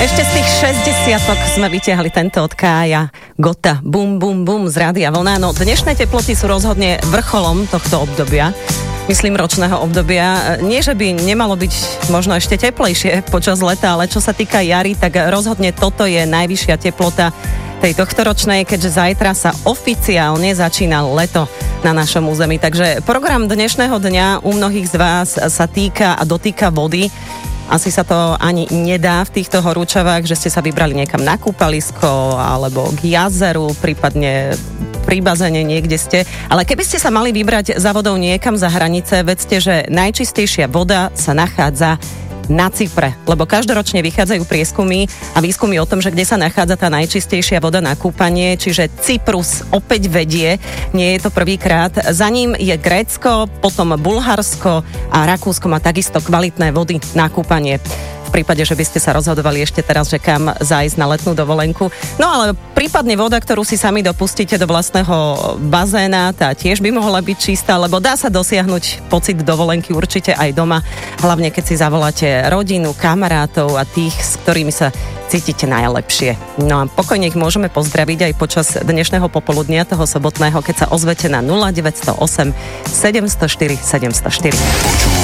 Ešte z tých 60-tok sme vytiahli tento od Kája Gota. Bum, bum, bum z Rádia Vlna. No dnešné teploty sú rozhodne vrcholom tohto obdobia. Myslím ročného obdobia. Nie, že by nemalo byť možno ešte teplejšie počas leta, ale čo sa týka jary, tak rozhodne toto je najvyššia teplota tej tohtoročnej, keďže zajtra sa oficiálne začína leto na našom území. Takže program dnešného dňa u mnohých z vás sa týka a dotýka vody. Asi sa to ani nedá v týchto horúčavách, že ste sa vybrali niekam na kúpalisko alebo k jazeru, prípadne pri bazéne niekde ste. Ale keby ste sa mali vybrať za vodou niekam za hranice, vedzte, že najčistejšia voda sa nachádza na Cypre, lebo každoročne vychádzajú prieskumy a výskumy o tom, že kde sa nachádza tá najčistejšia voda na kúpanie, čiže Cyprus opäť vedie, nie je to prvýkrát. Za ním je Grécko, potom Bulharsko a Rakúsko má takisto kvalitné vody na kúpanie. V prípade, že by ste sa rozhodovali ešte teraz, že kam zájsť na letnú dovolenku. No ale prípadne voda, ktorú si sami dopustíte do vlastného bazéna, tá tiež by mohla byť čistá, lebo dá sa dosiahnuť pocit dovolenky určite aj doma, hlavne keď si zavoláte rodinu, kamarátov a tých, s ktorými sa cítite najlepšie. No a pokojne ich môžeme pozdraviť aj počas dnešného popoludnia, toho sobotného, keď sa ozvete na 0908 704 704.